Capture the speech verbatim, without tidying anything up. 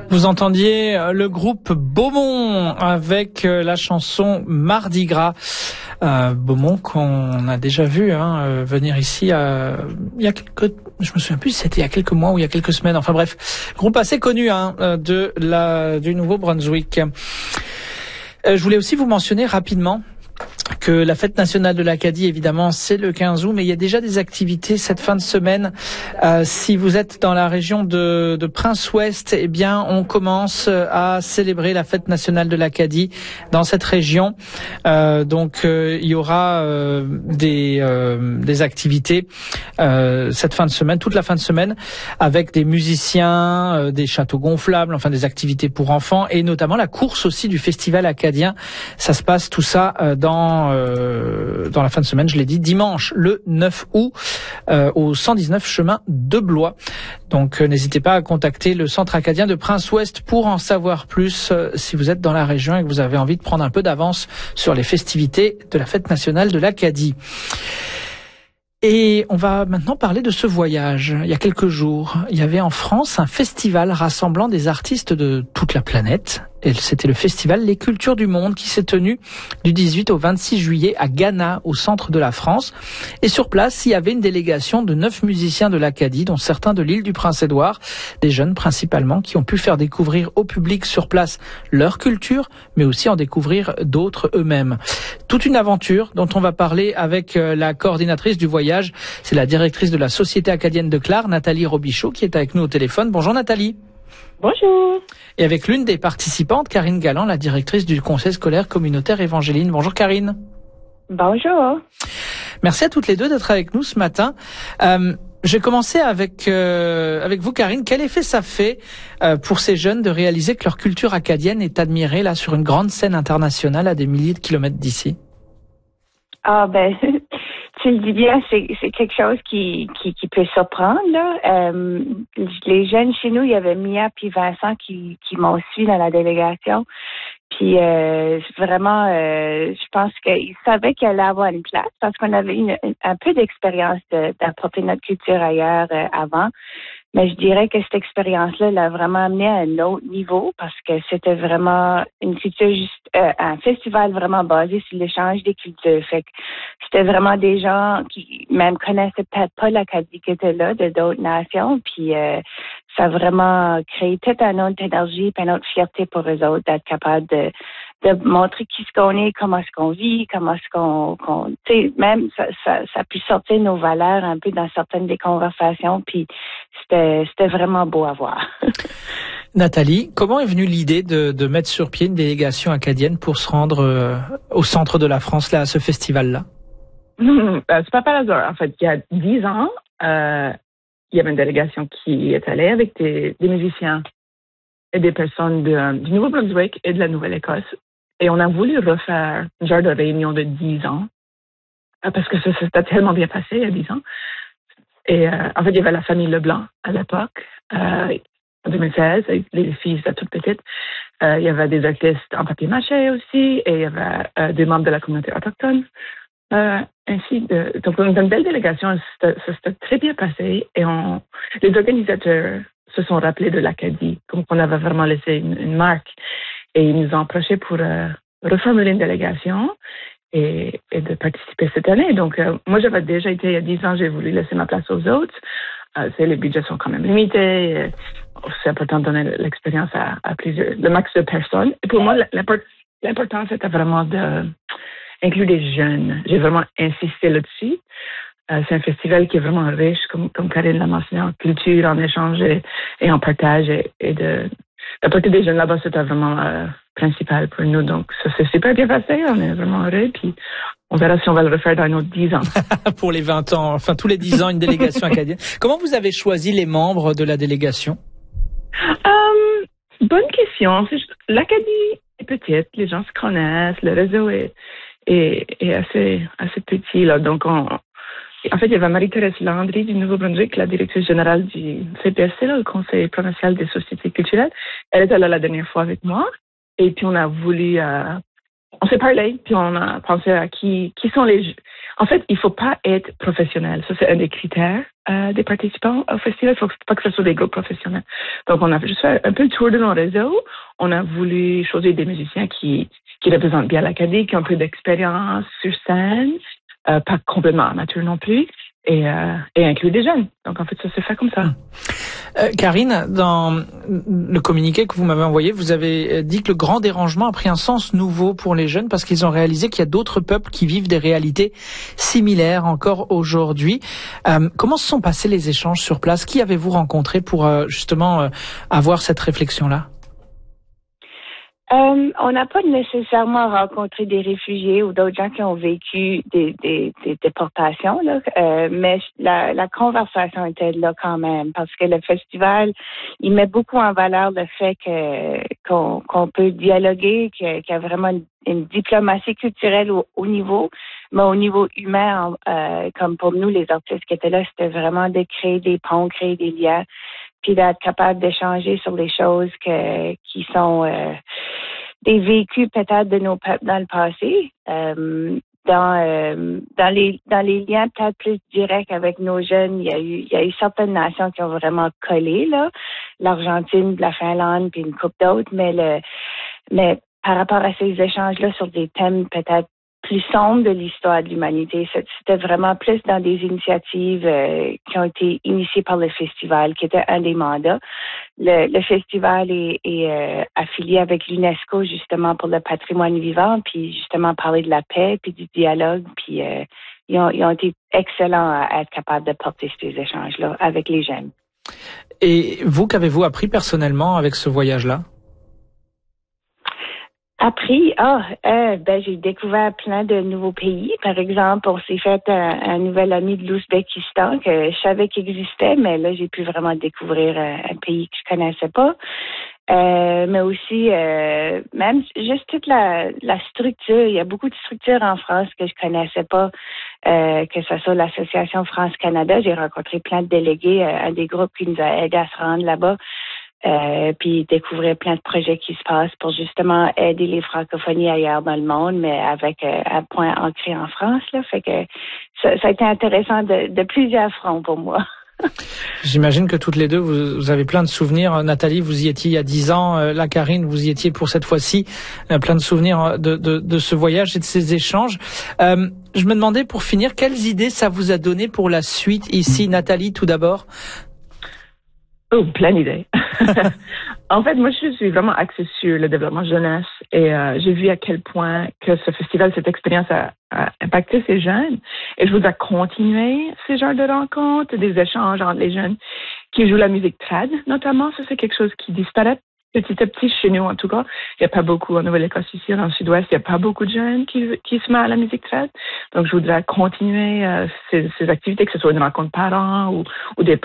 Vous entendiez le groupe Beaumont avec la chanson Mardi Gras. Euh, Beaumont qu'on a déjà vu hein, venir ici euh, il y a quelques, je me souviens plus si c'était il y a quelques mois ou il y a quelques semaines. Enfin bref, groupe assez connu hein, de la du Nouveau-Brunswick. Euh, je voulais aussi vous mentionner rapidement que la fête nationale de l'Acadie, évidemment, c'est le quinze août, mais il y a déjà des activités cette fin de semaine. Euh, si vous êtes dans la région de, de Prince-Ouest, eh bien, on commence à célébrer la fête nationale de l'Acadie dans cette région. Euh, donc, euh, il y aura euh, des, euh, des activités euh, cette fin de semaine, toute la fin de semaine, avec des musiciens, euh, des châteaux gonflables, enfin des activités pour enfants, et notamment la course aussi du festival acadien. Ça se passe tout ça euh, dans Euh, dans la fin de semaine, je l'ai dit, dimanche le neuf août euh, au cent dix-neuf chemin de Blois. Donc euh, n'hésitez pas à contacter le Centre acadien de Prince-Ouest pour en savoir plus euh, si vous êtes dans la région et que vous avez envie de prendre un peu d'avance sur les festivités de la fête nationale de l'Acadie. Et on va maintenant parler de ce voyage. Il y a quelques jours, il y avait en France un festival rassemblant des artistes de toute la planète. Et c'était le festival Les Cultures du Monde qui s'est tenu du dix-huit au vingt-six juillet à Ghana, au centre de la France. Et sur place, il y avait une délégation de neuf musiciens de l'Acadie, dont certains de l'île du Prince-Édouard, des jeunes principalement, qui ont pu faire découvrir au public sur place leur culture, mais aussi en découvrir d'autres eux-mêmes. Toute une aventure dont on va parler avec la coordinatrice du voyage. C'est la directrice de la Société acadienne de Clare, Nathalie Robichaud, qui est avec nous au téléphone. Bonjour Nathalie. Bonjour. Et avec l'une des participantes, Karine Galland, la directrice du conseil scolaire communautaire Évangéline. Bonjour Karine. Bonjour. Merci à toutes les deux d'être avec nous ce matin. Euh, je vais commencer avec euh, avec vous Karine. Quel effet ça fait euh, pour ces jeunes de réaliser que leur culture acadienne est admirée là sur une grande scène internationale à des milliers de kilomètres d'ici? Ah ben, tu le dis bien, c'est, c'est quelque chose qui, qui, qui peut surprendre. Là. Euh, les jeunes chez nous, il y avait Mia puis Vincent qui, qui m'ont suivi dans la délégation. Puis euh, vraiment, euh, je pense qu'ils savaient qu'il allait avoir une place parce qu'on avait une, une, un peu d'expérience de, d'apporter notre culture ailleurs euh, avant. Mais je dirais que cette expérience-là l'a vraiment amené à un autre niveau parce que c'était vraiment une culture juste, euh, un festival vraiment basé sur l'échange des cultures. Fait que c'était vraiment des gens qui même connaissaient peut-être pas l'Acadie qui était là, de d'autres nations. Puis euh, ça a vraiment créé toute une autre énergie et une autre fierté pour eux autres d'être capables de de montrer qui ce qu'on est, comment est-ce qu'on vit, comment est-ce qu'on, qu'on tu sais, même ça, ça, ça a pu sortir nos valeurs un peu dans certaines des conversations, puis c'était, c'était vraiment beau à voir. Nathalie, comment est venue l'idée de, de mettre sur pied une délégation acadienne pour se rendre euh, au centre de la France, là, à ce festival-là? Mmh, c'est pas par hasard. En fait, il y a dix ans, euh, il y avait une délégation qui est allée avec des, des musiciens et des personnes de, du Nouveau-Brunswick et de la Nouvelle-Écosse. Et on a voulu refaire un genre de réunion de dix ans, parce que ça s'était tellement bien passé il y a dix ans. Et euh, en fait, il y avait la famille Leblanc à l'époque, euh, en deux mille seize, les filles étaient toutes petites. Euh, il y avait des artistes en papier-mâché aussi, et il y avait euh, des membres de la communauté autochtone. Euh, ainsi de, donc, on a une belle délégation, ça s'était très bien passé, et on, les organisateurs se sont rappelés de l'Acadie, comme on avait vraiment laissé une, une marque. Et ils nous ont approchés pour euh, reformuler une délégation et, et de participer cette année. Donc, euh, moi, j'avais déjà été il y a dix ans, j'ai voulu laisser ma place aux autres. Euh, c'est, les budgets sont quand même limités. Et c'est important de donner l'expérience à, à plusieurs, le max de personnes. Et pour moi, l'import, l'important, c'était vraiment d'inclure des jeunes. J'ai vraiment insisté là-dessus. Euh, c'est un festival qui est vraiment riche, comme, comme Karine l'a mentionné, en culture, en échange et, et en partage. Et, et de d'apporter des jeunes là-bas, c'était vraiment euh, principal pour nous. Donc, ça s'est super bien passé. On est vraiment heureux. Puis, on verra si on va le refaire dans nos dix ans. Pour les vingt ans, enfin, tous les dix ans, une délégation acadienne. Comment vous avez choisi les membres de la délégation? Um, bonne question. L'Acadie est petite. Les gens se connaissent. Le réseau est, est, est assez, assez petit, là. Donc, on, en fait, il y avait Marie-Thérèse Landry du Nouveau-Brunswick, la directrice générale du C P S C, là, le Conseil provincial des sociétés culturelles. Elle était là la dernière fois avec moi. Et puis, on a voulu... Euh, on s'est parlé, puis on a pensé à qui, qui sont les... En fait, il faut pas être professionnel. Ça, c'est un des critères euh, des participants au festival. Il faut pas que ce soit des groupes professionnels. Donc, on a juste fait un peu le tour de nos réseaux. On a voulu choisir des musiciens qui, qui représentent bien l'Acadie, qui ont un peu d'expérience sur scène, euh, pas complètement amateurs non plus, et, euh, et inclure des jeunes. Donc, en fait, ça s'est fait comme ça. Mmh. Euh, Karine, dans le communiqué que vous m'avez envoyé, vous avez dit que le grand dérangement a pris un sens nouveau pour les jeunes parce qu'ils ont réalisé qu'il y a d'autres peuples qui vivent des réalités similaires encore aujourd'hui. Euh, comment se sont passés les échanges sur place? Qui avez-vous rencontré pour euh, justement euh, avoir cette réflexion-là? Euh, on n'a pas nécessairement rencontré des réfugiés ou d'autres gens qui ont vécu des, des, des déportations, là, euh, mais la, la conversation était là quand même parce que le festival, il met beaucoup en valeur le fait que qu'on, qu'on peut dialoguer, qu'il y a, qu'il y a vraiment une, une diplomatie culturelle au, au niveau, mais au niveau humain, euh, comme pour nous les artistes qui étaient là, c'était vraiment de créer des ponts, créer des liens, puis d'être capable d'échanger sur les choses que qui sont euh, des vécus peut-être de nos peuples dans le passé, euh, dans euh, dans les dans les liens peut-être plus directs avec nos jeunes. Il y a eu il y a eu certaines nations qui ont vraiment collé là, l'Argentine, la Finlande, puis une couple d'autres, mais le mais par rapport à ces échanges-là sur des thèmes peut-être plus sombres de l'histoire de l'humanité, c'était vraiment plus dans des initiatives euh, qui ont été initiées par le festival, qui était un des mandats. Le, le festival est, est euh, affilié avec l'UNESCO justement pour le patrimoine vivant, puis justement parler de la paix, puis du dialogue, puis euh, ils, ont, ils ont été excellents à être capables de porter ces échanges-là avec les jeunes. Et vous, qu'avez-vous appris personnellement avec ce voyage-là? Appris, ah, euh, ben j'ai découvert plein de nouveaux pays. Par exemple, on s'est fait un, un nouvel ami de l'Ouzbékistan que je savais qu'il existait, mais là j'ai pu vraiment découvrir un, un pays que je connaissais pas. Euh, mais aussi, euh, même juste toute la, la structure. Il y a beaucoup de structures en France que je connaissais pas, euh, que ce soit l'Association France-Canada. J'ai rencontré plein de délégués, euh, un des groupes qui nous a aidés à se rendre là-bas. Euh, puis découvrir plein de projets qui se passent pour justement aider les francophonies ailleurs dans le monde, mais avec euh, un point ancré en France. Là, fait que ça, ça a été intéressant de, de plusieurs fronts pour moi. J'imagine que toutes les deux, vous, vous avez plein de souvenirs. Nathalie, vous y étiez il y a dix ans. Euh, la Karine, vous y étiez pour cette fois-ci. Euh, plein de souvenirs de, de, de ce voyage et de ces échanges. Euh, je me demandais, pour finir, quelles idées ça vous a donné pour la suite ici? Nathalie, tout d'abord. Oh, plein d'idées. En fait, moi, je suis vraiment axée sur le développement jeunesse et euh, j'ai vu à quel point que ce festival, cette expérience a, a impacté ces jeunes. Et je voudrais continuer ces genres de rencontres, des échanges entre les jeunes qui jouent la musique trad, notamment. Ça, c'est quelque chose qui disparaît petit à petit chez nous, en tout cas. Il n'y a pas beaucoup en Nouvelle-Écosse ici, dans le sud-ouest, il n'y a pas beaucoup de jeunes qui, qui se mettent à la musique trad. Donc, je voudrais continuer euh, ces, ces activités, que ce soit une rencontre parents ou, ou des